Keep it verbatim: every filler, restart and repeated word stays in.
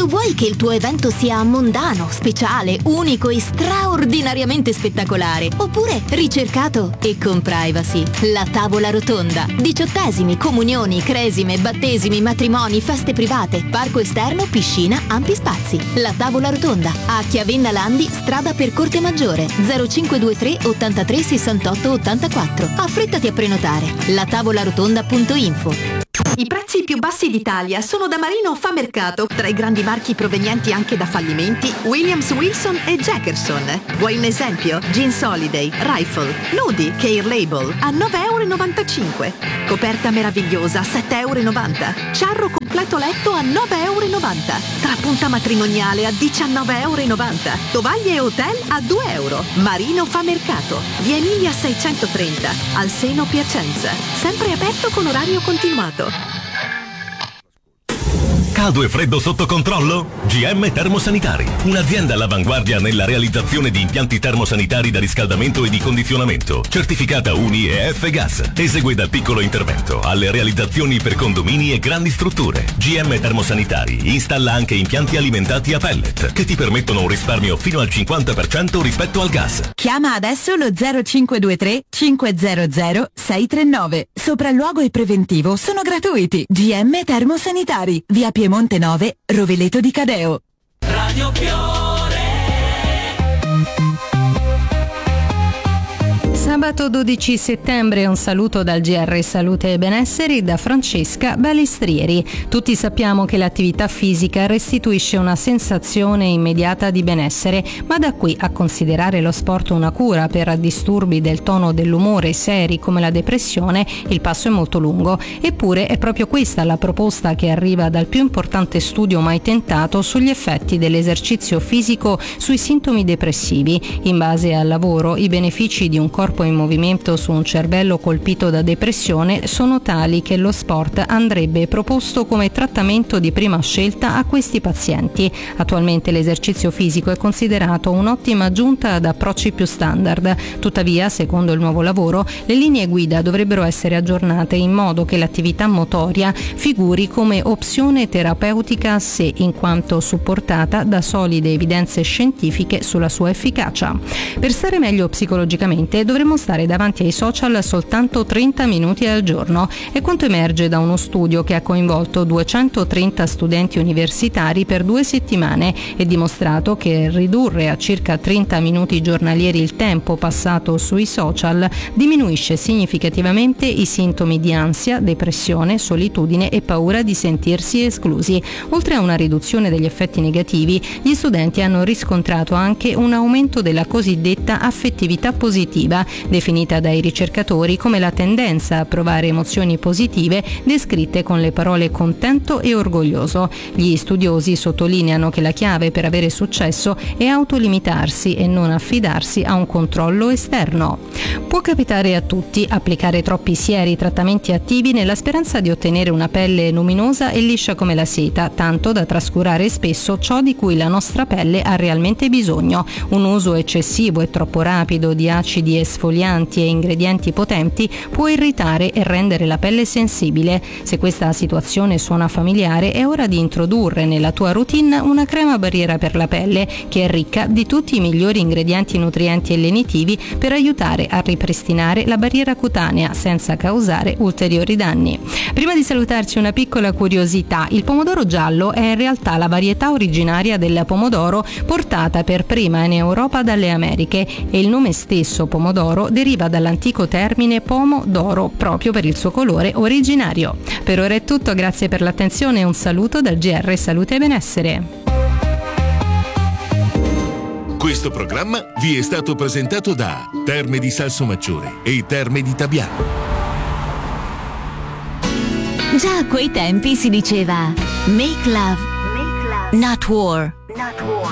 Quando vuoi che il tuo evento sia mondano, speciale, unico e straordinariamente spettacolare, oppure ricercato e con privacy, la tavola rotonda. Diciottesimi, comunioni, cresime, battesimi, matrimoni, feste private, parco esterno, piscina, ampi spazi. La tavola rotonda a Chiavenna Landi, strada per Corte Maggiore, zero cinque due tre ottantatré sessantotto ottantaquattro. Affrettati a prenotare. la tavola rotonda punto info. I prezzi più bassi d'Italia sono da Marino Fa Mercato, tra i grandi marchi provenienti anche da fallimenti Williams Wilson e Jackerson. Vuoi un esempio? Jeans Holiday, Rifle, Nudi, Care Label a nove virgola novantacinque euro. Coperta meravigliosa sette virgola novanta euro. Ciarro completo letto a nove virgola novanta euro. Trapunta matrimoniale a diciannove virgola novanta euro. Tovaglie e hotel a due euro. Marino Fa Mercato, via Emilia seicentotrenta, al Seno Piacenza. Sempre aperto con orario continuato. Caldo e freddo sotto controllo? G M Termosanitari, un'azienda all'avanguardia nella realizzazione di impianti termosanitari da riscaldamento e di condizionamento, certificata U N I e F-Gas. Esegue dal piccolo intervento alle realizzazioni per condomini e grandi strutture. G M Termosanitari installa anche impianti alimentati a pellet che ti permettono un risparmio fino al cinquanta per cento rispetto al gas. Chiama adesso lo zero cinque due tre cinque zero zero sei tre nove. Sopralluogo e preventivo sono gratuiti. G M Termosanitari, via Piemonte nove, Roveleto di Cadeo. Radio Fiore. Sabato dodici settembre, un saluto dal G R Salute e Benessere da Francesca Balestrieri. Tutti sappiamo che l'attività fisica restituisce una sensazione immediata di benessere, ma da qui a considerare lo sport una cura per disturbi del tono dell'umore seri come la depressione, il passo è molto lungo. Eppure è proprio questa la proposta che arriva dal più importante studio mai tentato sugli effetti dell'esercizio fisico sui sintomi depressivi. In base al lavoro, i benefici di un corpo in movimento su un cervello colpito da depressione sono tali che lo sport andrebbe proposto come trattamento di prima scelta a questi pazienti. Attualmente l'esercizio fisico è considerato un'ottima aggiunta ad approcci più standard. Tuttavia, secondo il nuovo lavoro, le linee guida dovrebbero essere aggiornate in modo che l'attività motoria figuri come opzione terapeutica a sé, in quanto supportata da solide evidenze scientifiche sulla sua efficacia. Per stare meglio psicologicamente dovremmo stare davanti ai social soltanto trenta minuti al giorno. È quanto emerge da uno studio che ha coinvolto duecentotrenta studenti universitari per due settimane e dimostrato che ridurre a circa trenta minuti giornalieri il tempo passato sui social diminuisce significativamente i sintomi di ansia, depressione, solitudine e paura di sentirsi esclusi. Oltre a una riduzione degli effetti negativi, gli studenti hanno riscontrato anche un aumento della cosiddetta affettività positiva, definita dai ricercatori come la tendenza a provare emozioni positive descritte con le parole contento e orgoglioso. Gli studiosi sottolineano che la chiave per avere successo è autolimitarsi e non affidarsi a un controllo esterno. Può capitare a tutti applicare troppi sieri trattamenti attivi nella speranza di ottenere una pelle luminosa e liscia come la seta, tanto da trascurare spesso ciò di cui la nostra pelle ha realmente bisogno. Un uso eccessivo e troppo rapido di acidi esfolianti e ingredienti potenti può irritare e rendere la pelle sensibile. Se questa situazione suona familiare, è ora di introdurre nella tua routine una crema barriera per la pelle che è ricca di tutti i migliori ingredienti nutrienti e lenitivi per aiutare a ripristinare la barriera cutanea senza causare ulteriori danni. Prima di salutarci, una piccola curiosità: il pomodoro giallo è in realtà la varietà originaria del pomodoro portata per prima in Europa dalle Americhe, e il nome stesso pomodoro deriva dall'antico termine pomo d'oro, proprio per il suo colore originario. Per ora è tutto, grazie per l'attenzione e un saluto dal G R Salute e Benessere. Questo programma vi è stato presentato da Terme di Salsomaggiore e Terme di Tabiano. Già a quei tempi si diceva Make love, Make love. Not war. Not war.